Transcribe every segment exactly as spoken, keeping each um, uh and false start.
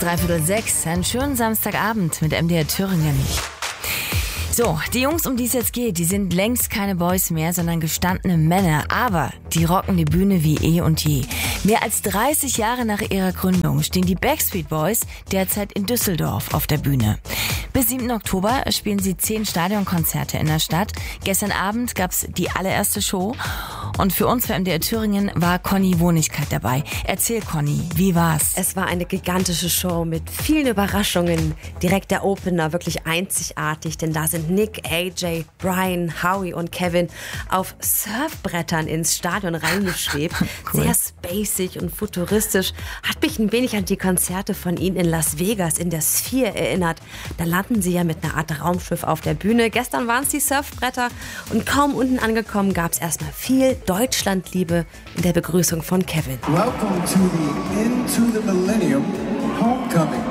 dreiviertel sechs. Einen schönen Samstagabend mit M D R Thüringen. So, die Jungs, um die es jetzt geht, die sind längst keine Boys mehr, sondern gestandene Männer. Aber die rocken die Bühne wie eh und je. Mehr als dreißig Jahre nach ihrer Gründung stehen die Backstreet Boys derzeit in Düsseldorf auf der Bühne. Bis siebten Oktober spielen sie zehn Stadionkonzerte in der Stadt. Gestern Abend gab's die allererste Show. Und für uns, für M D R Thüringen, war Conny Wohnigkeit dabei. Erzähl, Conny, wie war's? Es war eine gigantische Show mit vielen Überraschungen. Direkt der Opener, wirklich einzigartig, denn da sind Nick, A J, Brian, Howie und Kevin auf Surfbrettern ins Stadion reingeschwebt. Cool. Sehr spacig und futuristisch. Hat mich ein wenig an die Konzerte von ihnen in Las Vegas in der Sphere erinnert. Da landen sie ja mit einer Art Raumschiff auf der Bühne. Gestern waren es die Surfbretter und kaum unten angekommen gab es erstmal viel Deutschlandliebe in der Begrüßung von Kevin. Welcome to the Into the Millennium Homecoming.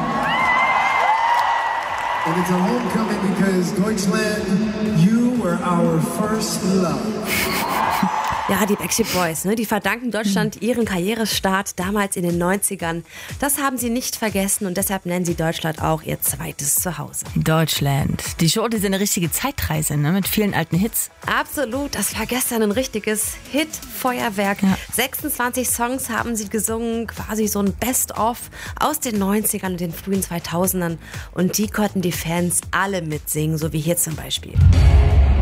And it's a homecoming because Deutschland, you were our first love. Ja, die Backstreet Boys, ne, die verdanken Deutschland ihren Karrierestart damals in den neunzigern. Das haben sie nicht vergessen und deshalb nennen sie Deutschland auch ihr zweites Zuhause. Deutschland. Die Show, die ist eine richtige Zeitreise, ne, mit vielen alten Hits. Absolut, das war gestern ein richtiges Hit-Feuerwerk. Ja. sechsundzwanzig Songs haben sie gesungen, quasi so ein Best-of aus den neunzigern und den frühen zweitausendern. Und die konnten die Fans alle mitsingen, so wie hier zum Beispiel.